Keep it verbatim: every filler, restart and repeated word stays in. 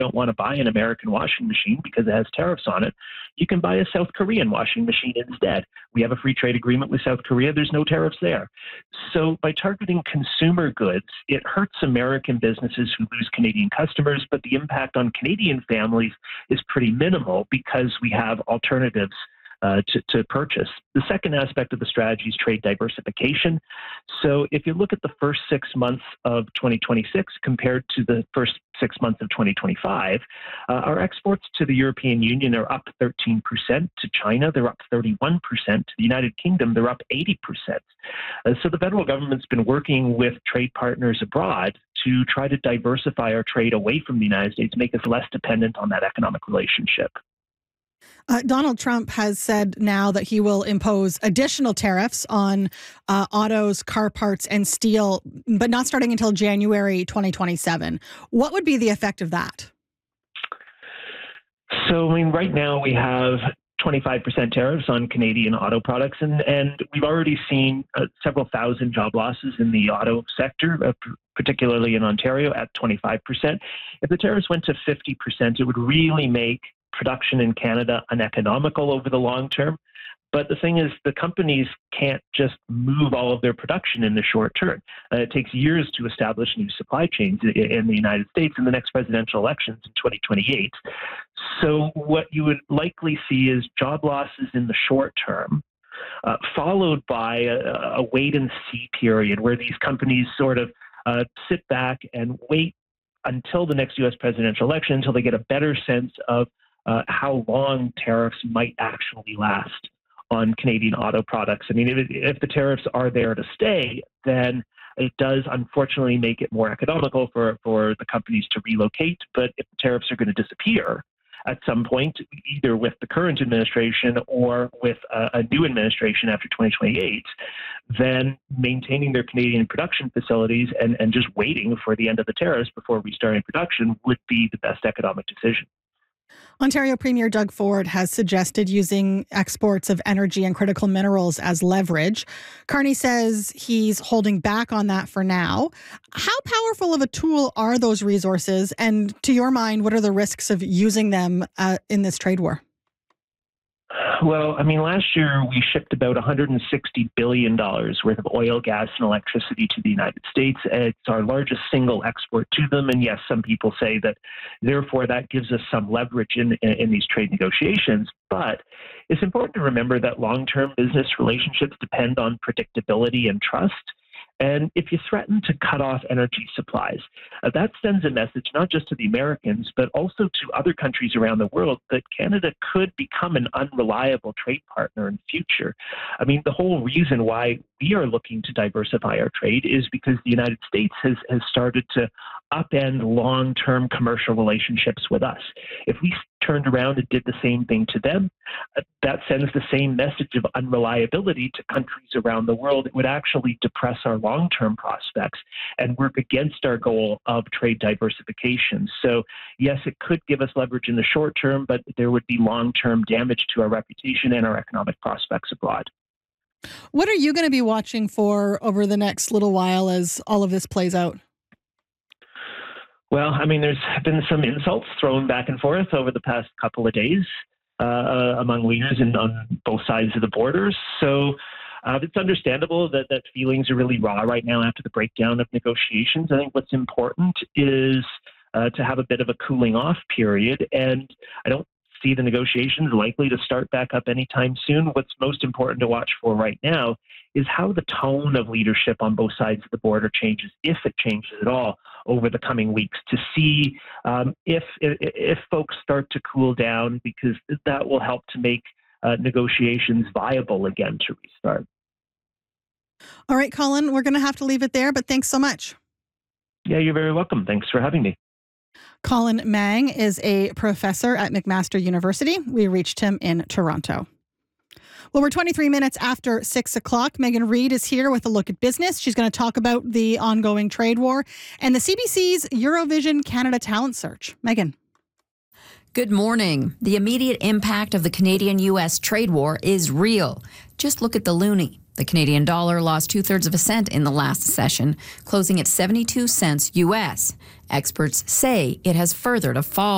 don't want to buy an American washing machine because it has tariffs on it, you can buy a South Korean washing machine instead. We have a free trade agreement with South Korea. There's no tariffs there. So by targeting consumer goods, it hurts American businesses who lose Canadian customers, but the impact on Canadian families is pretty minimal because we have alternatives Uh, to, to purchase. The second aspect of the strategy is trade diversification. So if you look at the first six months of twenty twenty-six compared to the first six months of twenty twenty-five, uh, our exports to the European Union are up thirteen percent. To China, they're up thirty-one percent. To the United Kingdom, they're up eighty percent. Uh, so the federal government's been working with trade partners abroad to try to diversify our trade away from the United States, make us less dependent on that economic relationship. Uh, Donald Trump has said now that he will impose additional tariffs on uh, autos, car parts, and steel, but not starting until January twenty twenty-seven. What would be the effect of that? So, I mean, right now we have twenty-five percent tariffs on Canadian auto products, and, and we've already seen uh, several thousand job losses in the auto sector, uh, particularly in Ontario, at twenty-five percent. If the tariffs went to fifty percent, it would really make production in Canada uneconomical over the long term. But the thing is, the companies can't just move all of their production in the short term. Uh, it takes years to establish new supply chains in the United States in the next presidential elections in twenty twenty-eight. So what you would likely see is job losses in the short term, uh, followed by a, a wait and see period where these companies sort of uh, sit back and wait until the next U S presidential election until they get a better sense of Uh, how long tariffs might actually last on Canadian auto products. I mean, if, if the tariffs are there to stay, then it does unfortunately make it more economical for, for the companies to relocate. But if the tariffs are going to disappear at some point, either with the current administration or with a, a new administration after twenty twenty-eight, then maintaining their Canadian production facilities and, and just waiting for the end of the tariffs before restarting production would be the best economic decision. Ontario Premier Doug Ford has suggested using exports of energy and critical minerals as leverage. Carney says he's holding back on that for now. How powerful of a tool are those resources? And to your mind, what are the risks of using them uh, in this trade war? Well, I mean, last year we shipped about one hundred sixty billion dollars worth of oil, gas, and electricity to the United States. It's our largest single export to them. And yes, some people say that, therefore, that gives us some leverage in, in, in these trade negotiations. But it's important to remember that long-term business relationships depend on predictability and trust. And if you threaten to cut off energy supplies, uh, that sends a message not just to the Americans, but also to other countries around the world that Canada could become an unreliable trade partner in the future. I mean, the whole reason why we are looking to diversify our trade is because the United States has, has started to upend long-term commercial relationships with us. If we turned around and did the same thing to them, that sends the same message of unreliability to countries around the world. It would actually depress our long-term prospects and work against our goal of trade diversification. So yes, it could give us leverage in the short term, but there would be long-term damage to our reputation and our economic prospects abroad. What are you going to be watching for over the next little while as all of this plays out? Well, I mean, there's been some insults thrown back and forth over the past couple of days uh, among leaders in, on both sides of the borders. So uh, it's understandable that, that feelings are really raw right now after the breakdown of negotiations. I think what's important is uh, to have a bit of a cooling off period. And I don't see the negotiations likely to start back up anytime soon. What's most important to watch for right now is how the tone of leadership on both sides of the border changes, if it changes at all, over the coming weeks, to see um, if, if if folks start to cool down, because that will help to make uh, negotiations viable again to restart. All right, Colin, we're going to have to leave it there, but thanks so much. Yeah, you're very welcome. Thanks for having me. Colin Mang is a professor at McMaster University. We reached him in Toronto. Well, we're twenty-three minutes after six o'clock. Megan Reid is here with a look at business. She's going to talk about the ongoing trade war and the C B C's Eurovision Canada Talent Search. Megan. Good morning. The immediate impact of the Canadian-U S trade war is real. Just look at the loonie. The Canadian dollar lost two-thirds of a cent in the last session, closing at seventy-two cents U S. Experts say it has further to fall.